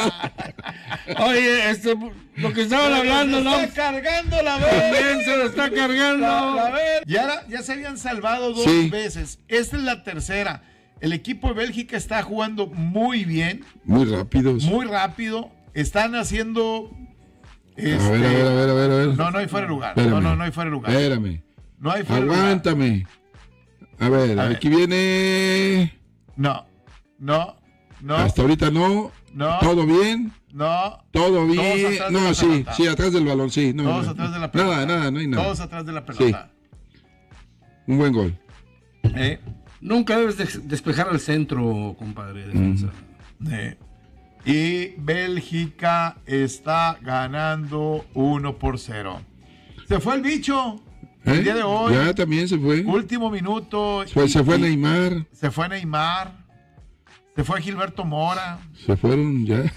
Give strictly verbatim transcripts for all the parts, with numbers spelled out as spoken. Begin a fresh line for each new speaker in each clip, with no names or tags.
Oye, este, lo que estaban hablando, ¿no?
Está cargando la
También se lo está cargando.
La, la ya, ya se habían salvado dos
Sí.
veces. Esta es la tercera. El equipo de Bélgica está jugando muy bien,
Muy rápidos.
muy rápido. Están haciendo. Este,
A ver, a ver, a ver, a ver, a ver.
No, no hay fuera de lugar.
Espérame.
No, no, no hay fuera de lugar.
Espérame.
No hay fuera de lugar.
Aguántame. A ver,
A ver.
aquí viene.
No, no, no,
Hasta ahorita no.
no,
¿Todo bien?
no.
Todo bien.
atrás de
No,
la
sí,
pelota.
sí, atrás del balón, sí. No,
Todos
no.
atrás de la pelota.
Nada, nada, no hay nada.
Todos atrás de la pelota.
Un buen gol.
Eh,
Nunca debes de- despejar al centro, compadre. Defensa.
eh. Y Bélgica está ganando uno por cero. Se fue el bicho. El
¿Eh?
día de hoy.
Ya también se fue.
Último minuto.
Se,
y-
se fue
y-
Neymar.
Se fue Neymar. Se fue Gilberto Mora.
Se fueron ya.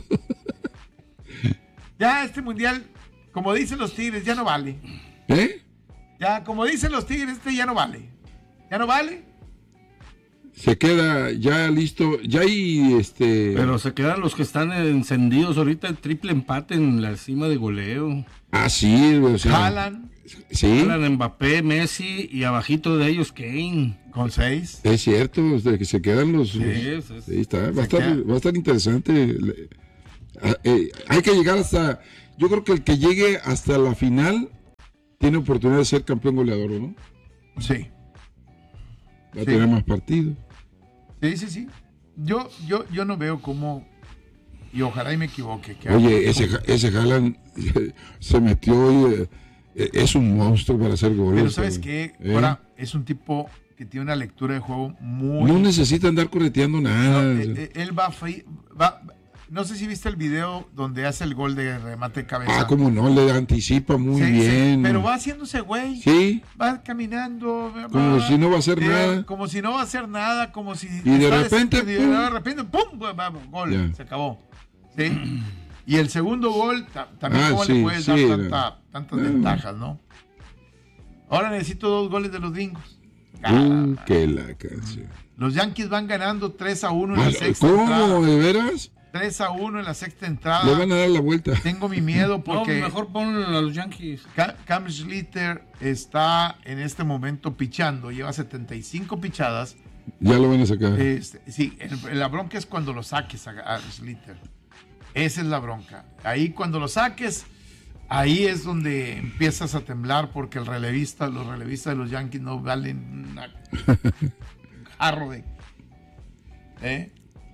Ya este mundial, como dicen los Tigres, ya no vale.
¿Eh?
Ya, como dicen los Tigres, este ya no vale. Ya no vale.
Se queda ya listo. Ya hay este.
Pero se quedan los que están encendidos ahorita, el triple empate en la cima de goleo.
Ah, sí, o sea.
Haaland
Sí,
Hablan Mbappé, Messi y abajito de ellos Kane.
con seis.
es cierto, o sea, que se quedan los.
Sí,
los-
es- es-
ahí está. Va a,
se
estar,
queda.
va a estar interesante. Le- ah, eh, hay que llegar hasta. Yo creo que el que llegue hasta la final tiene oportunidad de ser campeón goleador, ¿no?
Sí.
Va a
Sí.
tener más partidos.
Sí, sí, sí. Yo, yo, yo no veo cómo, y ojalá y me equivoque. Que
Oye, ese, Ja- ese Haaland se metió y eh, eh, es un monstruo para hacer goles.
Pero ¿sabes
eh.
qué?
¿Eh?
Ahora es un tipo que tiene una lectura de juego muy...
No necesita andar correteando nada.
No,
o sea.
eh, eh, él va, fri- va... No sé si viste el video donde hace el gol de remate de cabeza.
Ah, como no, le anticipa muy
Sí, sí,
bien.
pero va haciéndose güey.
Sí,
Va caminando. va-
como si no va a hacer
eh,
nada.
Como si no va a hacer nada, como si...
Y de
está
repente,
des- y
pum.
de repente, ¡pum! Va- va- Gol,
Ya.
se acabó. ¿Sí? Y el segundo gol, ta- también
Ah,
cómo
sí,
le puedes
sí,
dar
era-
tanta- tantas
Ah.
ventajas, ¿no? Ahora necesito dos goles de los gringos.
Uh, que la canción.
Los Yankees van ganando tres a uno en la
Ah,
sexta
¿Cómo?
entrada.
¿De veras?
tres a uno en la sexta
Le
entrada.
van a dar la vuelta.
Tengo mi miedo
No,
porque
mejor ponlo a los Yankees.
Ca- Cam Schlitter está en este momento pichando. Lleva setenta y cinco pichadas.
Ya lo van a sacar.
Este, sí, el- la bronca es cuando lo saques a, a Schlitter. Esa es la bronca. Ahí cuando lo saques, ahí es donde empiezas a temblar porque el relevista, los relevistas de los Yankees no valen una- un jarro de... ¿eh?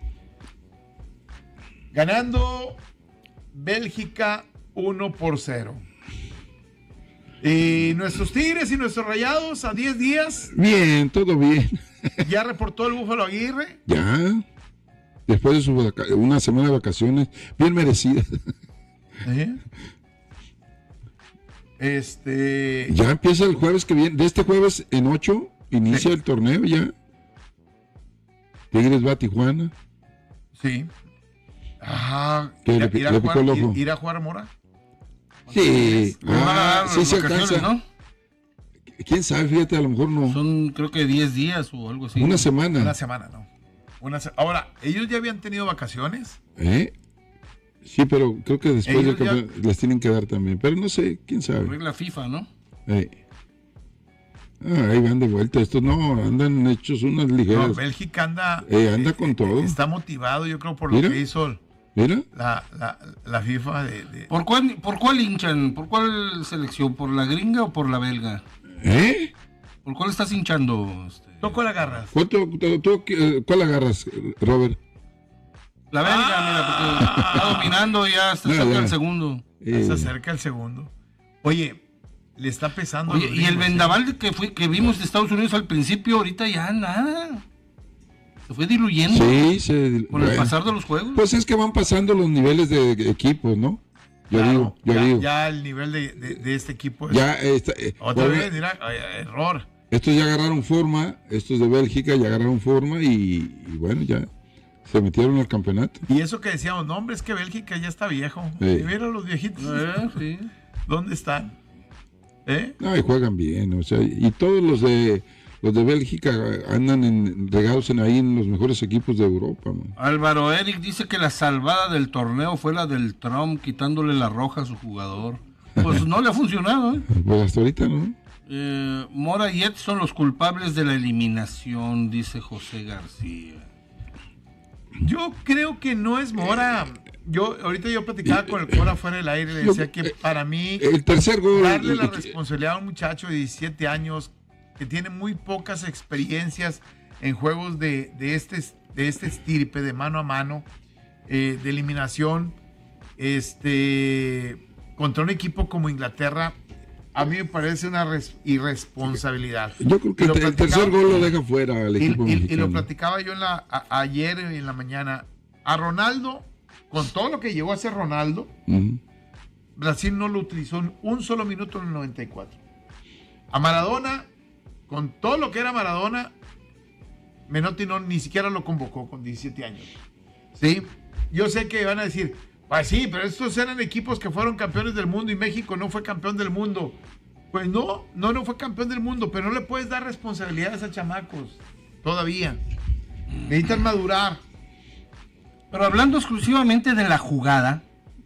Ganando Bélgica uno por cero. Y nuestros Tigres y nuestros Rayados a diez días,
Bien, todo bien.
ya reportó el Búfalo Aguirre.
Ya. Después de su vaca- una semana de vacaciones, bien merecidas.
¿Eh? Este.
Ya empieza el jueves que viene. De este jueves en ocho inicia
Sí.
el torneo ya. Tigres va a Tijuana.
Sí. Ah,
¿Qué,
ir,
le
a-
pi-
ir a
le picó
jugar,
el ojo?
ir- ir a jugar a Mora.
Sí.
Le van a
Ah,
dar
sí se
vacaciones,
alcanza.
¿no?
Quién sabe, fíjate, a lo mejor no.
Son creo que diez días o algo así.
Una semana.
Una semana, ¿no? Una se- Ahora, ellos ya habían tenido vacaciones.
¿Eh? Sí, pero creo que después
Ellos
del
ya-
campeonato les tienen que dar también. Pero no sé, quién sabe.
Regla FIFA, ¿no?
Eh. Ah, ahí van de vuelta. Estos no, andan hechos unas
No,
ligeras.
Bélgica anda.
Eh, anda con todo.
Está motivado, yo creo, por lo
Mira.
que hizo
Mira,
la, la, la FIFA de. de-
¿Por cuál, ¿Por cuál hinchan? ¿Por cuál selección? ¿Por la gringa o por la belga?
¿eh?
¿Por cuál estás hinchando? Este?
¿Tú cuál agarras?
¿Cuánto, tú- tú, eh, ¿Cuál agarras, Robert?
La belga, mira, porque está dominando ya está
No,
cerca
ya.
del segundo.
Eh,
Se acerca el segundo. Oye, le está pesando. a
Oye,
los
y el
gringos, ¿eh?
vendaval que fue que vimos de Estados Unidos al principio, ahorita ya nada. Se fue diluyendo
sí, se,
con el
bueno.
pasar de los juegos.
Pues es que van pasando los niveles de equipos, ¿no? Yo
Claro,
digo, yo
ya,
digo.
ya el nivel de, de- de este equipo es.
Ya, está, eh,
Otra
bueno,
vez, mira, ay, error.
estos ya agarraron forma, estos de Bélgica ya agarraron forma y, y bueno, ya se metieron al campeonato.
Y eso que decíamos, no, hombre, es que Bélgica ya está viejo.
Sí.
Y mira los viejitos.
Eh, sí.
¿Dónde están? ¿Eh?
No, y juegan bien, o sea, y todos los de los de Bélgica andan en, regados en ahí en los mejores equipos de Europa, man.
Álvaro Eric dice que la salvada del torneo fue la del Trump quitándole la roja a su jugador. Pues no le ha funcionado, ¿eh?
Pues hasta ahorita, ¿no?
Eh, Mora y Ed son los culpables de la eliminación, dice José García.
Yo creo que no es Mora. Yo ahorita yo platicaba con el Cora fuera del aire y le decía que para mí
el tercer gol,
darle la responsabilidad a un muchacho de diecisiete años que tiene muy pocas experiencias en juegos de, de, este, de este estirpe, de mano a mano, eh, de eliminación, este, contra un equipo como Inglaterra, a mí me parece una res, irresponsabilidad.
Yo creo que el, el tercer gol lo deja fuera al equipo
y, y,
mexicano.
y lo platicaba yo en la, a, ayer en la mañana. A Ronaldo, con todo lo que llegó a hacer Ronaldo, uh-huh. Brasil no lo utilizó en un solo minuto en el noventa y cuatro. A Maradona, con todo lo que era Maradona, Menotti no, ni siquiera lo convocó con diecisiete años. ¿Sí? Yo sé que van a decir, pues sí, pero estos eran equipos que fueron campeones del mundo y México no fue campeón del mundo. Pues no, no, no fue campeón del mundo, pero no le puedes dar responsabilidades a chamacos todavía. Necesitan madurar.
Pero hablando exclusivamente de la jugada,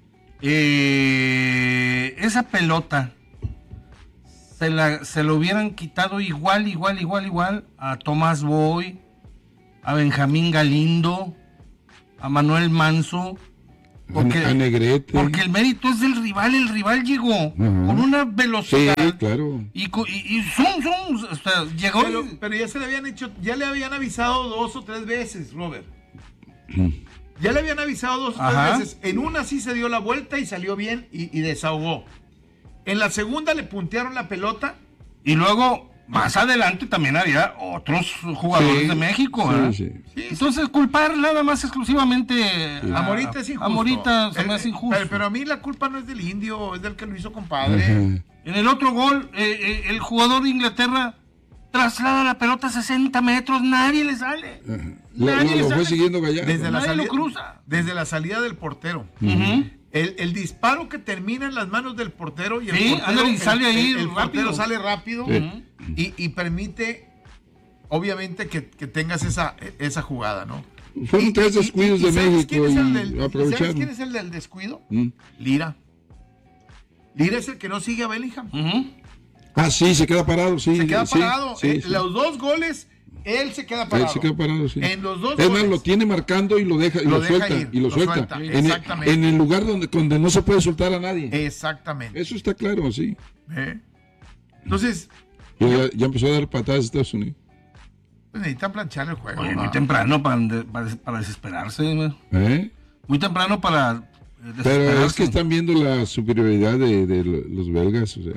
eh, esa pelota se la, se lo hubieran quitado igual, igual, igual, igual a Tomás Boy, a Benjamín Galindo, a Manuel Manso, porque,
a Negrete.
Porque el mérito es del rival, el rival llegó uh-huh. con una velocidad.
Sí, claro.
Y, y, y zoom, zoom, o sea, llegó.
Pero,
y...
pero ya se le habían hecho, ya le habían avisado dos o tres veces, Robert. Mm. Ya le habían avisado dos o tres Ajá. veces. En una sí se dio la vuelta y salió bien y, y desahogó. En la segunda le puntearon la pelota.
Y luego, más adelante, también había otros jugadores sí, de México.
Sí, sí.
Sí, Entonces, culpar nada más exclusivamente
sí. a Morita es injusto.
A Morita se
el,
me hace injusto.
Pero, pero a mí la culpa no es del indio, es del que lo hizo compadre. Ajá.
En el otro gol, eh, eh, el jugador de Inglaterra traslada la pelota a sesenta metros, nadie le sale.
Ajá. Nadie lo, lo, lo fue siguiendo Gallardo.
Desde la, salida,
lo cruza.
desde la salida del portero.
Uh-huh.
El, el disparo que termina en las manos del portero y el
sí,
portero,
y sale
el,
ahí
el, el
rápido.
portero sale rápido
sí.
y, y permite obviamente que, que tengas esa, esa jugada, ¿no?
Fueron tres descuidos de México y
¿Sabes quién es el del descuido?
¿Mm?
Lira. Lira es el que no sigue a Bellingham.
Uh-huh.
Ah, sí, se queda parado, sí.
Se queda
sí,
parado.
Sí,
eh,
sí.
Los dos goles, él se queda parado.
Él se queda parado, sí.
En los dos
es
goles.
más, lo tiene marcando y lo deja y lo,
lo
lo
deja
suelta.
ir,
y lo,
lo
suelta.
suelta.
En,
Exactamente.
el, en el lugar donde, donde no se puede soltar a nadie.
Exactamente.
Eso está claro, sí.
¿Eh? Entonces.
Y ya, ya empezó a dar patadas a Estados Unidos.
Pues necesitan planchar el juego.
Oye, muy temprano para, para, para desesperarse.
¿Eh?
Muy temprano para desesperarse.
Pero es que están viendo la superioridad de, de los belgas, o sea.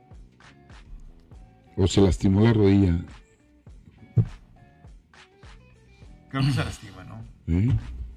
O se lastimó la rodilla.
Creo que se lastima, ¿no?
¿Eh?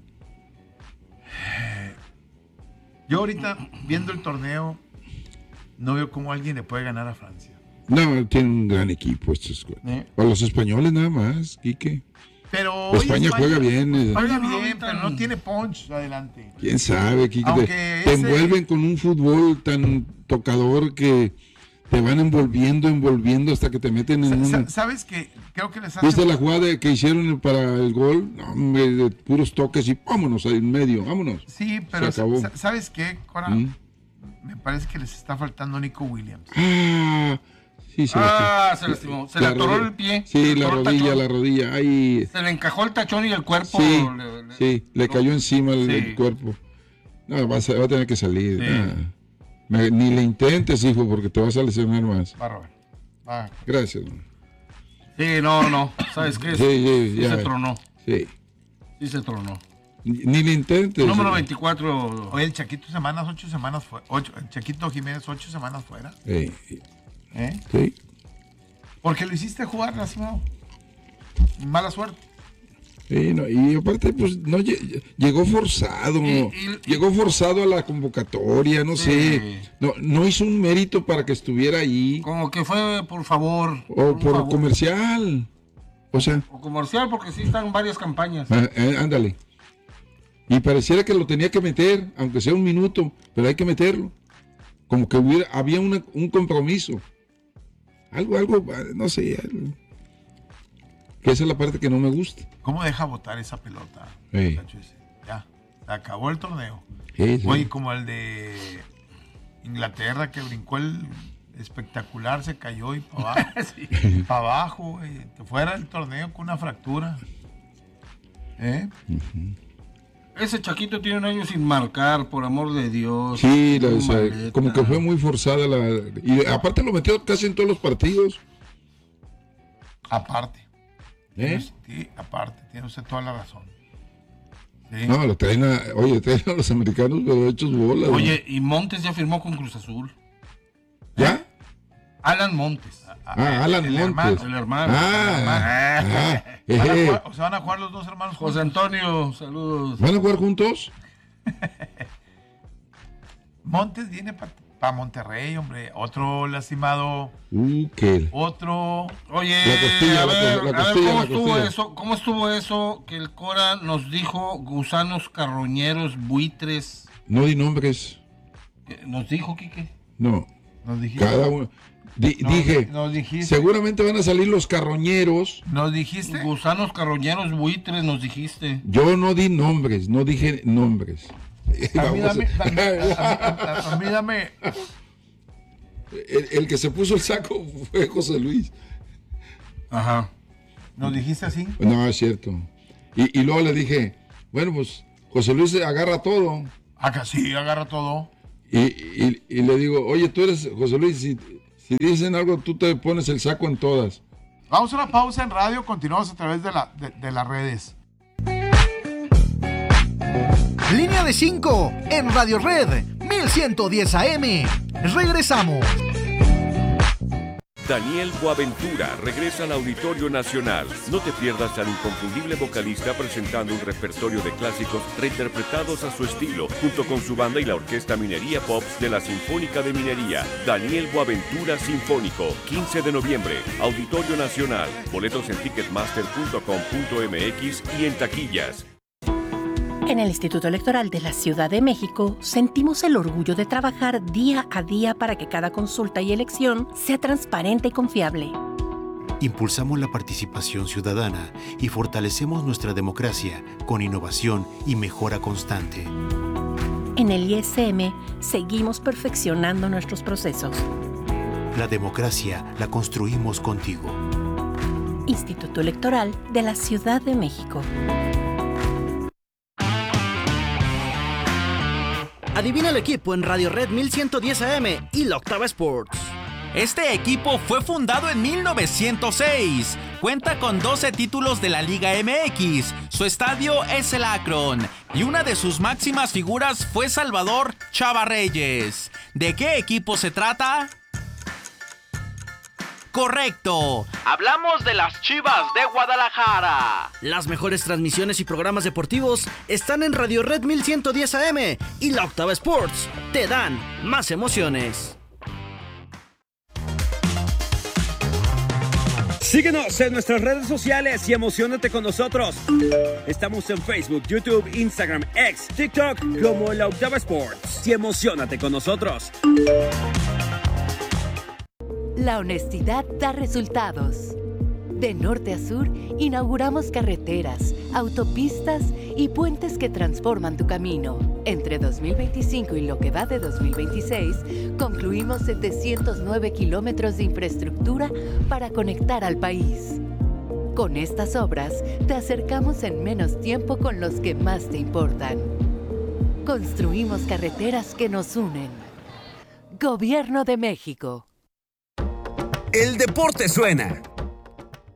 Yo ahorita, viendo el torneo, no veo cómo alguien le puede ganar a Francia.
No, tiene un gran equipo estos.
¿Eh?
O los españoles nada más, Quique.
Pero
España, España juega bien. Eh.
Juega bien, pero no tiene punch adelante.
¿Quién sabe, Quique? Te,
ese...
te envuelven con un fútbol tan tocador que te van envolviendo, envolviendo hasta que te meten en
Sa
una...
¿Sabes qué? Creo que les hace...
¿Viste la jugada que hicieron para el gol? No, hombre, de puros toques y vámonos ahí en medio, vámonos.
Sí, pero ¿sabes qué, Cora? ¿Mm? Me parece que les está faltando Nico Williams.
Ah, sí, se
ah, lastimó. se lastimó. Se le atoró el pie.
Sí, la rodilla, la rodilla. Ay.
Se le encajó el tachón y el cuerpo.
Sí,
le, le,
sí, le cayó
lo,
encima el,
sí.
el cuerpo. No, va a, va a tener que salir.
Sí.
Ah. Me, ni le intentes, hijo, porque te vas a lesionar más.
Va, Robert. Va.
Gracias.
Sí, no, no. ¿Sabes qué?
Sí, sí,
sí
ya.
se tronó.
Sí.
Sí se tronó.
Ni, ni le intentes.
Número veinticuatro.
Oye, el Chaquito semanas, ocho semanas fuera. Ocho, el Chaquito Jiménez, ocho semanas fuera.
Sí.
¿Eh?
Sí.
Porque lo hiciste jugar, lastimado. Mala suerte.
Sí, no, y aparte, pues, no llegó forzado, y, y, llegó forzado a la convocatoria, no sí. sé, no, no hizo un mérito para que estuviera ahí.
Como que fue por favor.
O por, por favor. comercial, o sea.
O comercial, porque sí están varias campañas.
Ah, eh, ándale. Y pareciera que lo tenía que meter, aunque sea un minuto, pero hay que meterlo. Como que hubiera, había una, un compromiso. Algo, algo, no sé. Algo. Que esa es la parte que no me gusta.
¿Cómo deja botar esa pelota?
Sí.
Ya, se acabó el torneo.
Sí, sí.
Oye, como el de Inglaterra que brincó el espectacular, se cayó y para abajo. Sí. Para abajo, güey, que fuera el torneo con una fractura. ¿Eh?
Uh-huh.
Ese Chaquito tiene un año sin marcar, por amor de Dios.
Sí, la, o sea, como que fue muy forzada la... Y aparte lo metió casi en todos los partidos.
Aparte.
¿Eh?
Sí, aparte, tiene usted toda la razón. Sí.
No, lo traen a... Oye, traen a los americanos, pero hechos bolas.
Oye, ¿no? Y Montes ya firmó con Cruz Azul.
¿Ya?
Alan Montes.
Ah, Alan
el
Montes.
Hermano, el hermano.
Ah,
el hermano.
ah
¿Van a
eh.
jugar, o sea, van a jugar los dos hermanos juntos?
José Antonio, saludos.
¿Van a jugar juntos?
Montes viene para pa Monterrey, hombre. Otro lastimado.
Uh, qué.
Otro.
Oye,
la costilla,
a ver,
la, la
a ver,
costilla,
¿cómo
la
estuvo
costilla.
eso? ¿Cómo estuvo eso que el Cora nos dijo gusanos carroñeros, buitres?
No di nombres.
¿Nos dijo, Quique?
No.
Nos dijiste.
Cada uno. Di,
nos,
dije,
nos dijiste.
seguramente van a salir los carroñeros.
¿Nos dijiste?
Gusanos carroñeros, buitres, nos dijiste.
Yo no di nombres, no dije nombres.
A mí dame, dame, a mí dame.
El, el que se puso el saco fue José Luis.
Ajá.
¿Nos dijiste así?
No, es cierto. Y, y luego le dije, bueno, pues José Luis agarra todo.
Acá sí, agarra todo.
Y, y, y le digo, oye, tú eres José Luis, si, si dicen algo, tú te pones el saco en todas.
Vamos a una pausa en radio, continuamos a través de, la, de, de las redes.
Línea de cinco en Radio Red mil ciento diez A M. Regresamos.
Daniel Boaventura regresa al Auditorio Nacional. No te pierdas al inconfundible vocalista presentando un repertorio de clásicos reinterpretados a su estilo, junto con su banda y la Orquesta Minería Pops de la Sinfónica de Minería. Daniel Boaventura Sinfónico, quince de noviembre, Auditorio Nacional. Boletos en ticketmaster punto com punto m x y en taquillas.
En el Instituto Electoral de la Ciudad de México sentimos el orgullo de trabajar día a día para que cada consulta y elección sea transparente y confiable.
Impulsamos la participación ciudadana y fortalecemos nuestra democracia con innovación y mejora constante.
En el I S M seguimos perfeccionando nuestros procesos.
La democracia la construimos contigo.
Instituto Electoral de la Ciudad de México.
Adivina el equipo en Radio Red mil ciento diez A M y la Octava Sports.
Este equipo fue fundado en mil novecientos seis. Cuenta con doce títulos de la Liga M X. Su estadio es el Akron. Y una de sus máximas figuras fue Salvador Chava Reyes. ¿De qué equipo se trata? Correcto. Hablamos de las Chivas de Guadalajara.
Las mejores transmisiones y programas deportivos están en Radio Red mil ciento diez A M y la Octava Sports. Te dan más emociones.
Síguenos en nuestras redes sociales y emocionate con nosotros. Estamos en Facebook, YouTube, Instagram, X, TikTok como la Octava Sports. Y emocionate con nosotros.
La honestidad da resultados. De norte a sur, inauguramos carreteras, autopistas y puentes que transforman tu camino. Entre dos mil veinticinco y lo que va de dos mil veintiséis, concluimos setecientos nueve kilómetros de infraestructura para conectar al país. Con estas obras, te acercamos en menos tiempo con los que más te importan. Construimos carreteras que nos unen. Gobierno de México.
El deporte suena.